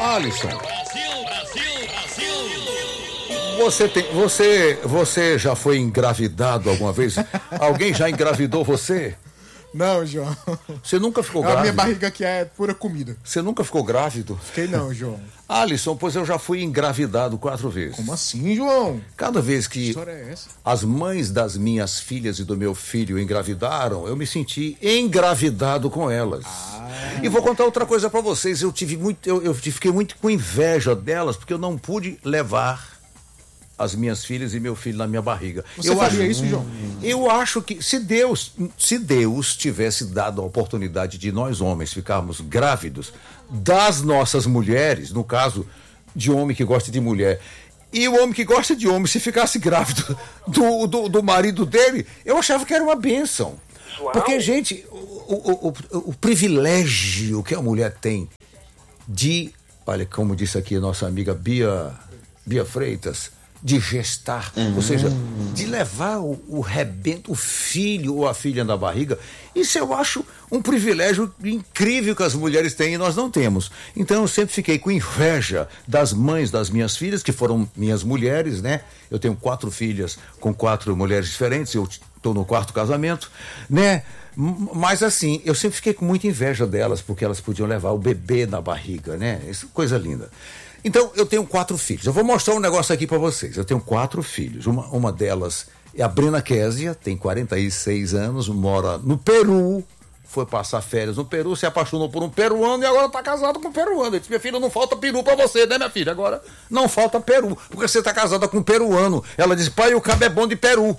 Alisson, Brasil, Brasil, Brasil. você já foi engravidado alguma vez? Alguém já engravidou você? Não, João. Você nunca ficou A grávido? minha barriga aqui é pura comida. Você nunca ficou grávido? Fiquei não, João. Alisson, pois eu já fui engravidado 4 vezes. Como assim, João? Cada vez Que que história é essa? as mães das minhas filhas e do meu filho engravidaram, eu me senti engravidado com elas. E vou contar outra coisa pra vocês. Eu fiquei muito com inveja delas porque eu não pude levar as minhas filhas e meu filho na minha barriga. Você faria isso, João? Eu acho que se Deus tivesse dado a oportunidade de nós homens ficarmos grávidos das nossas mulheres, no caso de homem que gosta de mulher, e o homem que gosta de homem, se ficasse grávido do marido dele, eu achava que era uma bênção. Porque, gente, o privilégio que a mulher tem de, olha, como disse aqui a nossa amiga Bia Freitas, de gestar, ou seja, de levar o rebento, o filho ou a filha na barriga, isso eu acho um privilégio incrível que as mulheres têm e nós não temos. Então eu sempre fiquei com inveja das mães das minhas filhas, que foram minhas mulheres, né? Eu tenho 4 filhas com 4 mulheres diferentes, eu estou no 4º casamento, né? Mas assim, eu sempre fiquei com muita inveja delas, porque elas podiam levar o bebê na barriga, né? Isso, coisa linda. Então, eu tenho 4 filhos. Eu vou mostrar um negócio aqui para vocês. Eu tenho 4 filhos. Uma delas é a Brena Késia, tem 46 anos, mora no Peru, foi passar férias no Peru, se apaixonou por um peruano e agora está casada com um peruano. Ele disse, minha filha, não falta peru para você, né, minha filha? Agora não falta peru, porque você está casada com um peruano. Ela disse, pai, o cabo é bom de Peru.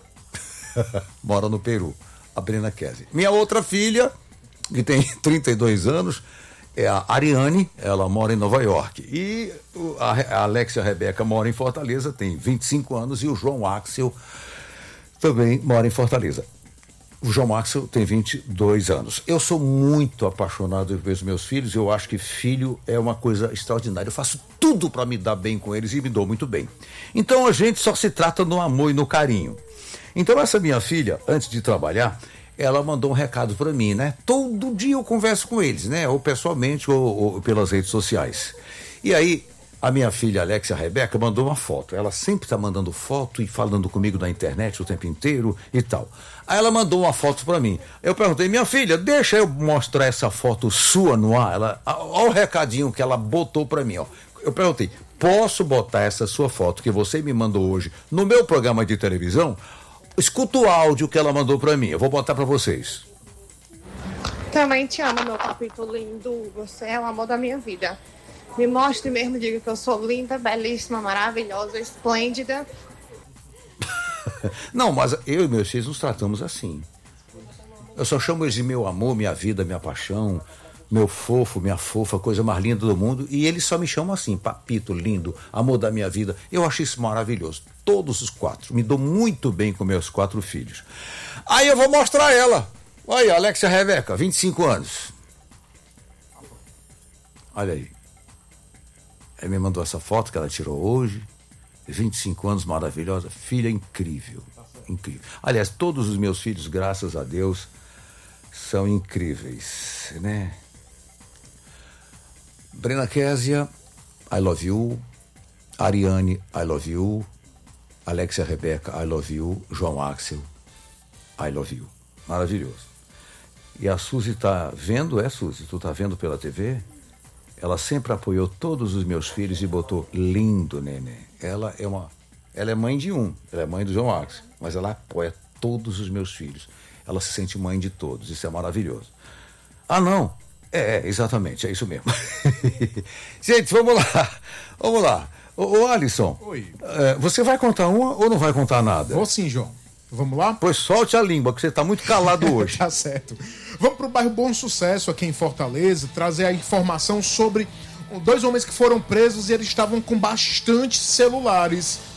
Mora no Peru, a Brena Késia. Minha outra filha, que tem 32 anos, é a Ariane, ela mora em Nova York. E a Alexia Rebeca mora em Fortaleza, tem 25 anos, e o João Axel também mora em Fortaleza. O João Axel tem 22 anos. Eu sou muito apaixonado pelos meus filhos, eu acho que filho é uma coisa extraordinária. Eu faço tudo para me dar bem com eles e me dou muito bem. Então a gente só se trata no amor e no carinho. Então essa minha filha, antes de trabalhar, ela mandou um recado para mim, né? Todo dia eu converso com eles, né? Ou pessoalmente ou pelas redes sociais. E aí, a minha filha Alexia Rebeca mandou uma foto. Ela sempre está mandando foto e falando comigo na internet o tempo inteiro e tal. Aí ela mandou uma foto para mim. Eu perguntei, minha filha, deixa eu mostrar essa foto sua no ar? Olha o recadinho que ela botou para mim, ó. Eu perguntei, posso botar essa sua foto que você me mandou hoje no meu programa de televisão? Escuta o áudio que ela mandou pra mim. Eu vou botar pra vocês. Também te amo, meu papito lindo. Você é o amor da minha vida. Me mostre mesmo, diga que eu sou linda, belíssima, maravilhosa, esplêndida. Não, mas eu e meus filhos nos tratamos assim. Eu só chamo eles de meu amor, minha vida, minha paixão, meu fofo, minha fofa, coisa mais linda do mundo. E eles só me chamam assim, papito lindo, amor da minha vida. Eu acho isso maravilhoso. Todos os 4. Me dou muito bem com meus 4 filhos. Aí eu vou mostrar ela. Olha aí, Alexia Rebeca, 25 anos. Olha aí. Ela me mandou essa foto que ela tirou hoje. 25 anos, maravilhosa. Filha incrível. Incrível. Aliás, todos os meus filhos, graças a Deus, são incríveis, né? Brena Késia, I love you. Ariane, I love you. Alexia Rebeca, I love you. João Axel, I love you. Maravilhoso. E a Suzy tá vendo, Suzy? Tu tá vendo pela TV? Ela sempre apoiou todos os meus filhos e botou lindo, neném. Ela é mãe de um, ela é mãe do João Axel, mas ela apoia todos os meus filhos. Ela se sente mãe de todos, isso é maravilhoso. Ah, não? Exatamente, é isso mesmo. Gente, vamos lá. Ô Alisson, Oi. Você vai contar uma ou não vai contar nada? Vou sim, João. Vamos lá? Pois solte a língua, que você está muito calado hoje. Tá certo. Vamos pro bairro Bom Sucesso, aqui em Fortaleza, trazer a informação sobre 2 homens que foram presos e eles estavam com bastante celulares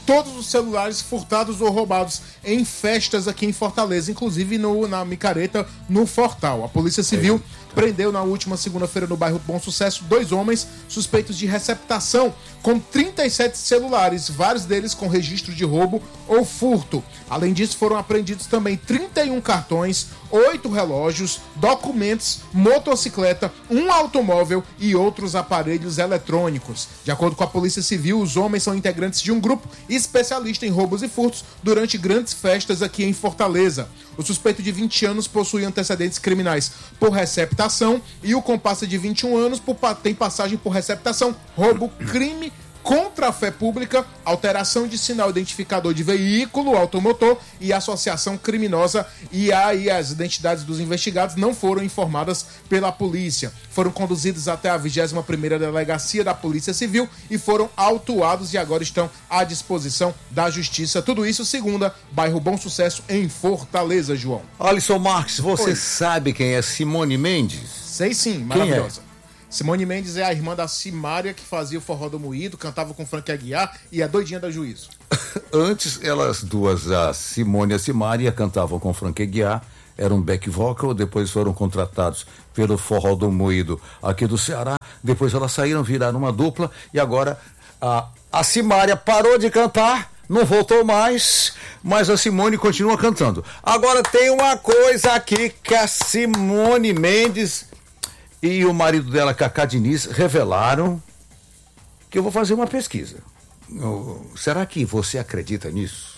todos os celulares furtados ou roubados em festas aqui em Fortaleza, inclusive na micareta no Fortal. A Polícia Civil prendeu na última segunda-feira no bairro Bom Sucesso 2 homens suspeitos de receptação com 37 celulares, vários deles com registro de roubo ou furto. Além disso, foram apreendidos também 31 cartões, 8 relógios, documentos, motocicleta, um automóvel e outros aparelhos eletrônicos. De acordo com a Polícia Civil, os homens são integrantes de um grupo especialista em roubos e furtos durante grandes festas aqui em Fortaleza. O suspeito de 20 anos possui antecedentes criminais por receptação e o comparsa de 21 anos tem passagem por receptação, roubo, crime contra a fé pública, alteração de sinal identificador de veículo automotor e associação criminosa. E aí as identidades dos investigados não foram informadas pela polícia. Foram conduzidos até a 21ª Delegacia da Polícia Civil e foram autuados e agora estão à disposição da Justiça. Tudo isso segunda, bairro Bom Sucesso, em Fortaleza, João. Alisson Marques, você sabe quem é Simone Mendes? Sei sim, maravilhosa. Simone Mendes é a irmã da Simária, que fazia o Forró do Moído, cantava com Frank Aguiar e é doidinha da Juízo. Antes, elas duas, a Simone e a Simária, cantavam com Frank Aguiar, eram back vocal, depois foram contratados pelo Forró do Moído aqui do Ceará, depois elas saíram, viraram uma dupla e agora a Simária parou de cantar, não voltou mais, mas a Simone continua cantando. Agora tem uma coisa aqui que a Simone Mendes e o marido dela, Cacá Diniz, revelaram que eu vou fazer uma pesquisa. Será que você acredita nisso?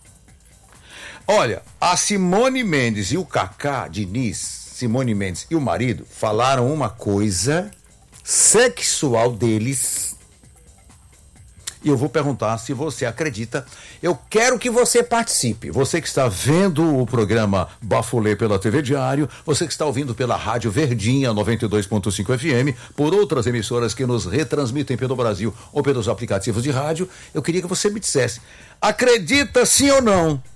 Olha, a Simone Mendes e o Cacá Diniz, Simone Mendes e o marido, falaram uma coisa sexual deles. E eu vou perguntar se você acredita. Eu quero que você participe. Você que está vendo o programa Bafulê pela TV Diário, você que está ouvindo pela Rádio Verdinha 92.5 FM, por outras emissoras que nos retransmitem pelo Brasil ou pelos aplicativos de rádio, eu queria que você me dissesse, acredita sim ou não? O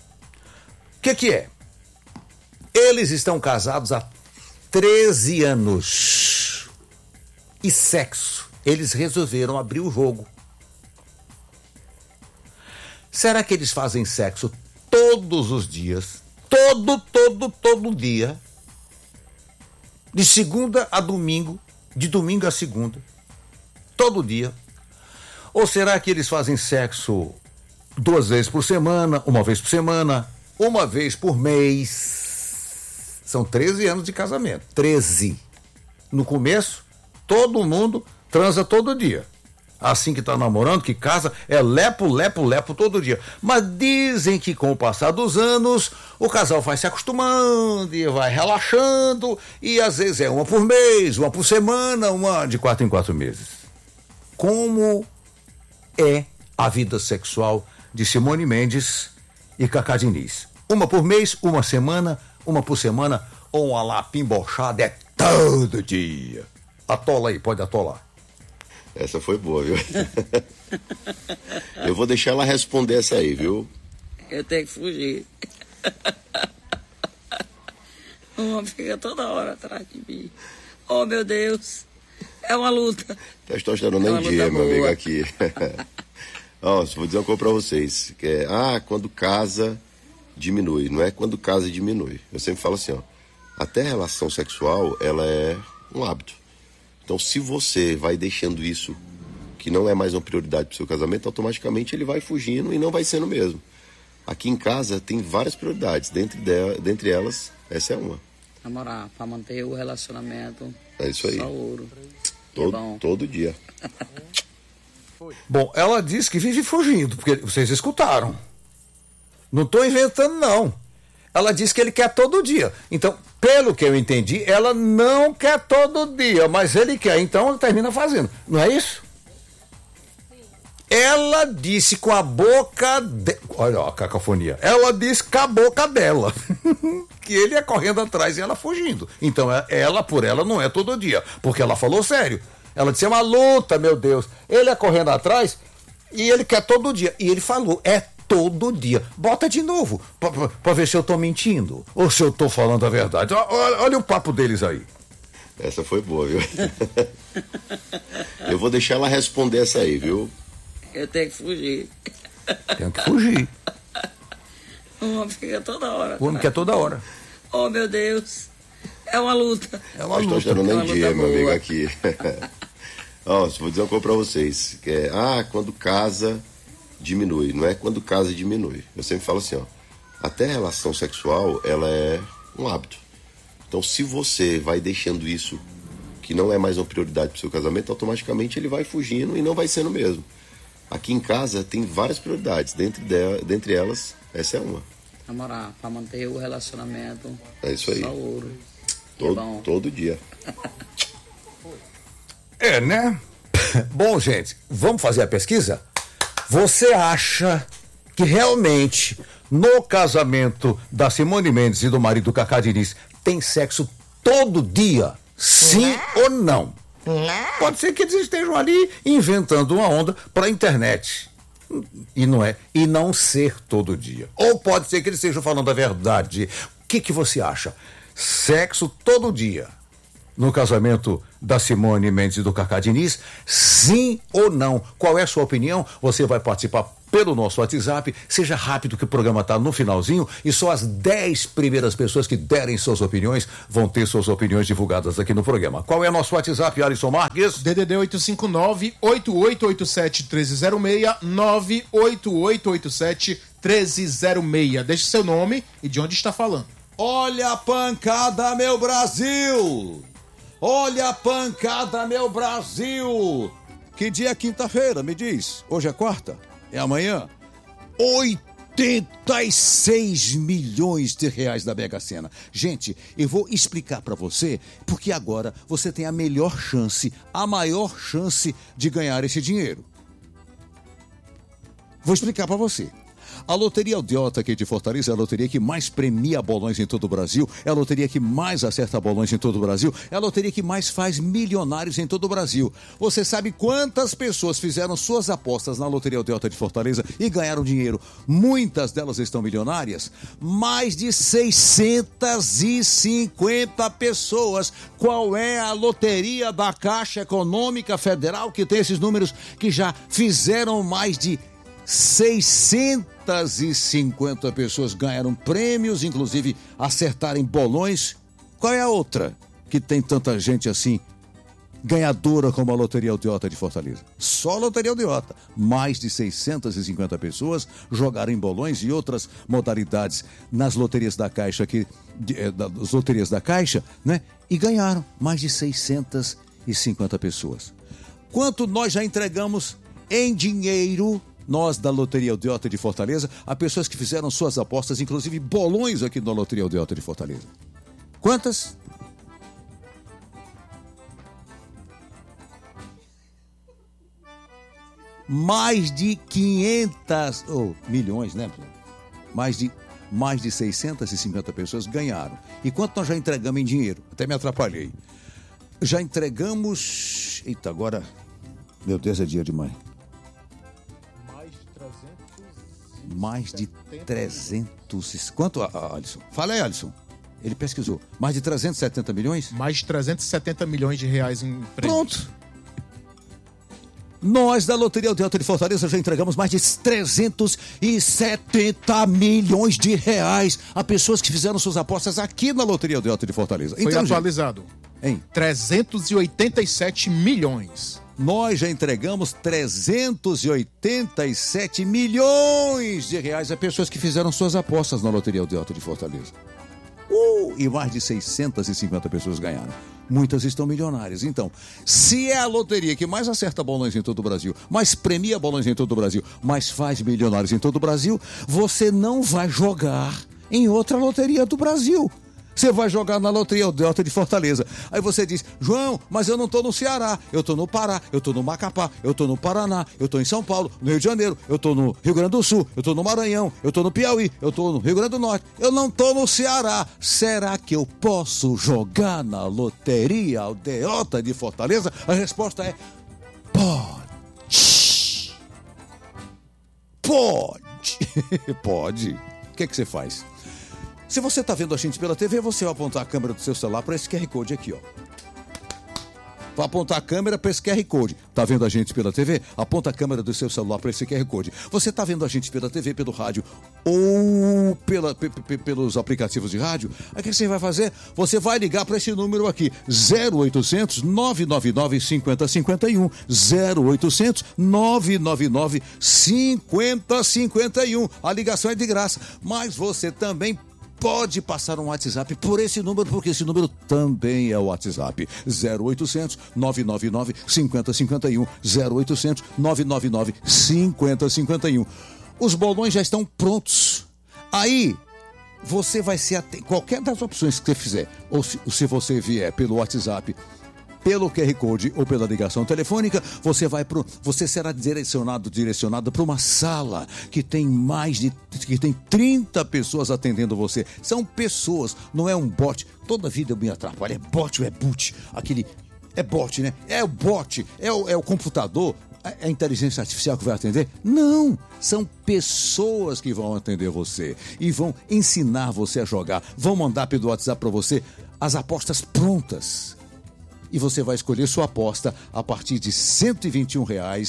que é? Eles estão casados há 13 anos. E sexo. Eles resolveram abrir o jogo. Será que eles fazem sexo todos os dias? Todo dia? De segunda a domingo, de domingo a segunda? Todo dia? Ou será que eles fazem sexo 2 vezes por semana, 1 vez por semana, 1 vez por mês? São 13 anos de casamento. 13. No começo, todo mundo transa todo dia. Assim que tá namorando, que casa, é lepo todo dia. Mas dizem que com o passar dos anos, o casal vai se acostumando e vai relaxando, e às vezes é 1 por mês, 1 por semana, 1 de 4 em 4 meses. Como é a vida sexual de Simone Mendes e Cacá Diniz? 1 por mês, 1 semana, 1 por semana, ou uma lapimbochada é todo dia. Atola aí, pode atolar. Essa foi boa, viu? Eu vou deixar ela responder essa aí, viu? Eu tenho que fugir. O homem fica toda hora atrás de mim. Oh, meu Deus. É uma luta. Testosterona em dia, meu amigo, aqui. Ó, vou dizer uma coisa pra vocês. Que é, quando casa, diminui. Não é quando casa, diminui. Eu sempre falo assim, ó. Até a relação sexual, ela é um hábito. Então, se você vai deixando isso, que não é mais uma prioridade para o seu casamento, automaticamente ele vai fugindo e não vai sendo mesmo. Aqui em casa tem várias prioridades, dentre elas, essa é uma. Namorar, para manter o relacionamento. É isso aí. Só ouro. Todo dia. Bom, ela disse que vive fugindo, porque vocês escutaram. Não estou inventando, não. Ela disse que ele quer todo dia. Então, pelo que eu entendi, ela não quer todo dia, mas ele quer, então ele termina fazendo. Não é isso? Ela disse com a boca... Olha a cacofonia. Ela disse com a boca dela que ele é correndo atrás e ela fugindo. Então, ela por ela não é todo dia, porque ela falou sério. Ela disse, é uma luta, meu Deus. Ele é correndo atrás e ele quer todo dia. E ele falou, todo dia. Bota de novo, pra ver se eu tô mentindo ou se eu tô falando a verdade. Olha o papo deles aí. Essa foi boa, viu? Eu vou deixar ela responder essa aí, viu? Eu tenho que fugir. Tenho que fugir. O homem fica toda hora. O homem quer toda hora. Oh, meu Deus. É uma luta. É uma Não estou luta. achando nem uma dia, luta meu amigo, boa. aqui. Ó, vou dizer uma coisa pra vocês. Quando casa, diminui. Não é quando casa, diminui. Eu sempre falo assim, ó. Até a relação sexual, ela é um hábito. Então, se você vai deixando isso, que não é mais uma prioridade pro seu casamento, automaticamente ele vai fugindo e não vai sendo mesmo. Aqui em casa tem várias prioridades. Dentre elas, essa é uma. Namorar, pra manter o relacionamento. É isso aí. Só ouro. E é bom. Todo dia. É, né? Bom, gente, vamos fazer a pesquisa? Você acha que realmente no casamento da Simone Mendes e do marido Cacá Diniz tem sexo todo dia? Sim ou não? Pode ser que eles estejam ali inventando uma onda para a internet. E não é. E não ser todo dia. Ou pode ser que eles estejam falando a verdade. O que você acha? Sexo todo dia no casamento da Simone Mendes e do Cacá Diniz? Sim ou não? Qual é a sua opinião? Você vai participar pelo nosso WhatsApp. Seja rápido que o programa está no finalzinho e só as 10 primeiras pessoas que derem suas opiniões vão ter suas opiniões divulgadas aqui no programa. Qual é o nosso WhatsApp, Alisson Marques? DDD 859-8887-1306, 98887-1306. Deixe seu nome e de onde está falando. Olha a pancada, meu Brasil! Olha a pancada, meu Brasil! Que dia é quinta-feira, me diz? Hoje é quarta? É amanhã? 86 milhões de reais da Mega Sena. Gente, eu vou explicar pra você, porque agora você tem a melhor chance, a maior chance de ganhar esse dinheiro. Vou explicar pra você. A Loteria Aldeota aqui de Fortaleza é a loteria que mais premia bolões em todo o Brasil, é a loteria que mais acerta bolões em todo o Brasil, é a loteria que mais faz milionários em todo o Brasil. Você sabe quantas pessoas fizeram suas apostas na Loteria Aldeota de Fortaleza e ganharam dinheiro? Muitas delas estão milionárias. Mais de 650 pessoas. Qual é a loteria da Caixa Econômica Federal que tem esses números que já fizeram mais de 650 pessoas ganharam prêmios, inclusive acertarem bolões? Qual é a outra que tem tanta gente assim, ganhadora como a Loteria Aldeota de Fortaleza? Só a Loteria Aldeota. Mais de 650 pessoas jogaram em bolões e outras modalidades nas loterias da Caixa, das loterias da Caixa, né? E ganharam mais de 650 pessoas. Quanto nós já entregamos em dinheiro, nós da Loteria Aldeota de Fortaleza, a pessoas que fizeram suas apostas, inclusive bolões aqui na Loteria Aldeota de Fortaleza? Quantas? Mais de 500 milhões, né? Mais de 650 pessoas ganharam. E quanto nós já entregamos em dinheiro? Até me atrapalhei. Já entregamos... Eita, agora... Meu Deus, é dia de mãe. Mais de 300... Quanto, Alisson? Fala aí, Alisson. Ele pesquisou. Mais de 370 milhões? Mais de 370 milhões de reais em prêmios. Pronto. Nós da Loteria Aldeota de Fortaleza já entregamos mais de 370 milhões de reais a pessoas que fizeram suas apostas aqui na Loteria Aldeota de Fortaleza. Foi atualizado. Hein? 387 milhões. Nós já entregamos 387 milhões de reais a pessoas que fizeram suas apostas na Loteria Aldeota de Fortaleza. E mais de 650 pessoas ganharam. Muitas estão milionárias. Então, se é a loteria que mais acerta bolões em todo o Brasil, mais premia bolões em todo o Brasil, mais faz milionários em todo o Brasil, você não vai jogar em outra loteria do Brasil. Você vai jogar na Loteria Aldeota de Fortaleza. Aí você diz: João, mas eu não estou no Ceará, eu estou no Pará, eu estou no Macapá, eu estou no Paraná, eu estou em São Paulo, no Rio de Janeiro, eu estou no Rio Grande do Sul, eu estou no Maranhão, eu estou no Piauí, eu estou no Rio Grande do Norte, eu não estou no Ceará. Será que eu posso jogar na Loteria Aldeota de Fortaleza? A resposta é: pode. Pode. Pode. O que você faz? Se você está vendo a gente pela TV, você vai apontar a câmera do seu celular para esse QR Code aqui, ó. vai apontar a câmera para esse QR Code. Tá vendo a gente pela TV? Aponta a câmera do seu celular para esse QR Code. Você tá vendo a gente pela TV, pelo rádio ou pelos aplicativos de rádio? Aí o que você vai fazer? Você vai ligar para esse número aqui, 0800 999 5051, 0800 999 5051. A ligação é de graça, mas você também pode passar um WhatsApp por esse número, porque esse número também é o WhatsApp. 0800 999 5051, 0800 999 5051. Os bolões já estão prontos. Aí você vai ser qualquer das opções que você fizer, ou se você vier pelo WhatsApp, pelo QR Code ou pela ligação telefônica, você será direcionado para uma sala que tem que tem 30 pessoas atendendo você. São pessoas, não é um bot. Toda vida eu me atrapalho. É bot ou é boot? É bot, né? É o bot, é o computador. É a inteligência artificial que vai atender? Não! São pessoas que vão atender você e vão ensinar você a jogar. Vão mandar pelo WhatsApp para você as apostas prontas. E você vai escolher sua aposta a partir de R$ 121.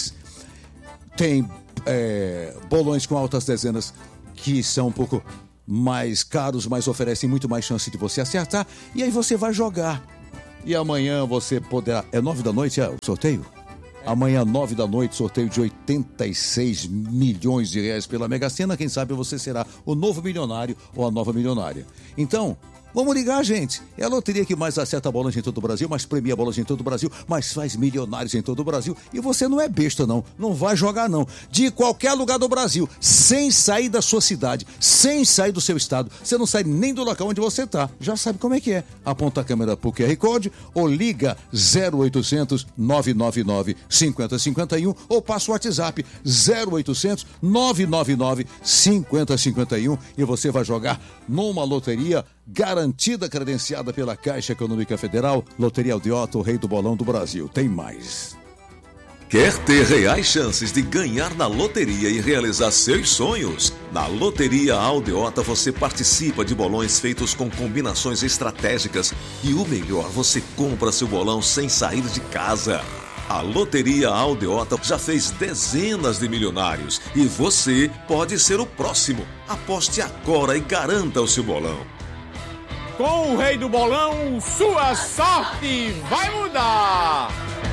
Tem bolões com altas dezenas que são um pouco mais caros, mas oferecem muito mais chance de você acertar. E aí você vai jogar. E amanhã você poderá... É 9 da noite o sorteio? Amanhã, 9 da noite, sorteio de 86 milhões de reais pela Mega Sena. Quem sabe você será o novo milionário ou a nova milionária. Então, vamos ligar, gente. É a loteria que mais acerta bolas em todo o Brasil, mais premia bolas em todo o Brasil, mais faz milionários em todo o Brasil. E você não é besta, não. Não vai jogar, não. De qualquer lugar do Brasil, sem sair da sua cidade, sem sair do seu estado. Você não sai nem do local onde você está. Já sabe como é que é. Aponta a câmera pro QR Code ou liga 0800 999 5051 ou passa o WhatsApp 0800 999 5051 e você vai jogar numa loteria garantida, credenciada pela Caixa Econômica Federal. Loteria Aldeota, o rei do bolão do Brasil. Tem mais. Quer ter reais chances de ganhar na loteria e realizar seus sonhos? Na Loteria Aldeota você participa de bolões feitos com combinações estratégicas e o melhor, você compra seu bolão sem sair de casa. A Loteria Aldeota já fez dezenas de milionários e você pode ser o próximo. Aposte agora e garanta o seu bolão. Com o rei do bolão, sua sorte vai mudar!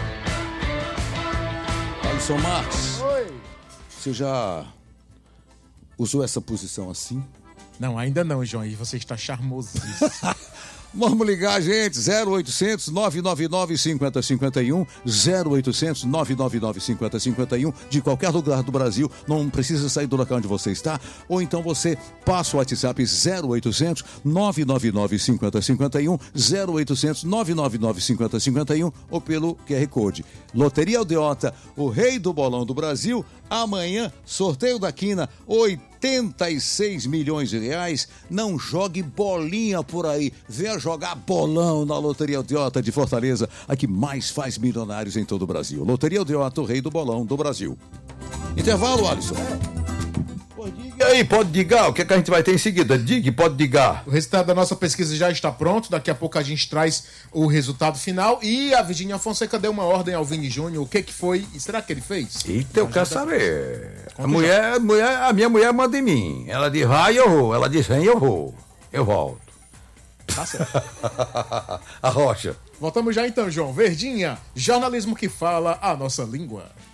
Alisson Marques. Oi. Você já usou essa posição assim? Não, ainda não, João. E você está charmosíssimo. Vamos ligar, gente. 0800 999 5051, 0800 999 5051, de qualquer lugar do Brasil. Não precisa sair do local onde você está. Ou então você passa o WhatsApp 0800 999 5051, 0800 999 5051 ou pelo QR Code. Loteria Aldeota, o rei do bolão do Brasil. Amanhã, sorteio da quina, 86 milhões de reais. Não jogue bolinha por aí. Venha jogar bolão na Loteria Aldeota de Fortaleza, a que mais faz milionários em todo o Brasil. Loteria Aldeota, o rei do bolão do Brasil. Intervalo, Alisson. E aí, pode digar o que a gente vai ter em seguida? Diga, pode digar. O resultado da nossa pesquisa já está pronto. Daqui a pouco a gente traz o resultado final. E a Virgínia Fonseca deu uma ordem ao Vini Júnior. O que foi? E será que ele fez? Eita, eu quero saber. A minha mulher manda em mim. Ela diz vai, eu vou. Ela diz vem, eu vou. Eu volto. Tá certo. A Rocha. Voltamos já então, João. Verdinha, jornalismo que fala a nossa língua.